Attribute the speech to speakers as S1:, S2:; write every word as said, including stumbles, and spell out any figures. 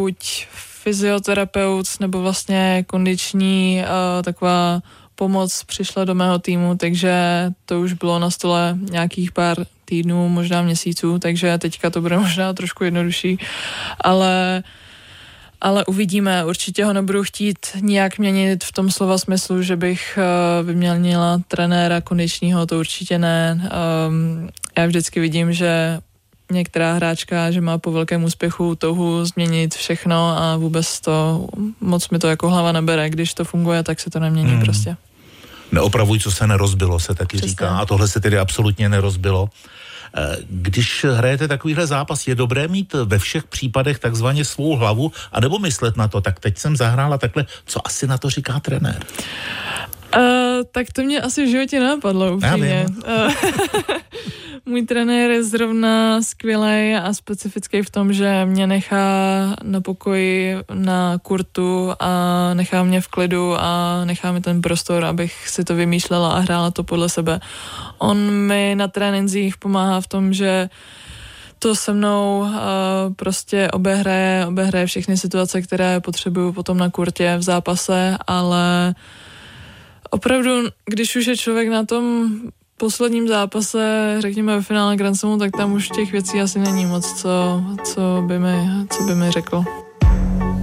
S1: buď fyzioterapeut nebo vlastně kondiční uh, taková pomoc přišla do mého týmu, takže to už bylo na stole nějakých pár týdnů, možná měsíců, takže teďka to bude možná trošku jednodušší, ale ale uvidíme, určitě ho nebudu chtít nijak měnit v tom slova smyslu, že bych uh, vyměnila trenéra kondičního, to určitě ne. Um, já vždycky vidím, že některá hráčka, že má po velkém úspěchu touhu změnit všechno a vůbec to, moc mi to jako hlava nebere, když to funguje, tak se to nemění hmm. prostě.
S2: Neopravuj, co se nerozbilo, se taky Přesně. říká, a tohle se tedy absolutně nerozbilo. Když hrajete takovýhle zápas, je dobré mít ve všech případech takzvaně svou hlavu, anebo myslet na to, tak teď jsem zahrála takhle, co asi na to říká trenér?
S1: Uh, tak to mě asi v životě napadlo upřímně. Uh, můj trenér je zrovna skvělej a specifický v tom, že mě nechá na pokoji na kurtu a nechá mě v klidu a nechá mi ten prostor, abych si to vymýšlela a hrála to podle sebe. On mi na trénincích pomáhá v tom, že to se mnou uh, prostě obehraje, obehraje všechny situace, které potřebuju potom na kurtě v zápase, ale opravdu, když už je člověk na tom posledním zápase, řekněme ve finále Grand Slamu, tak tam už těch věcí asi není moc, co, co, by mi, co by mi řekl.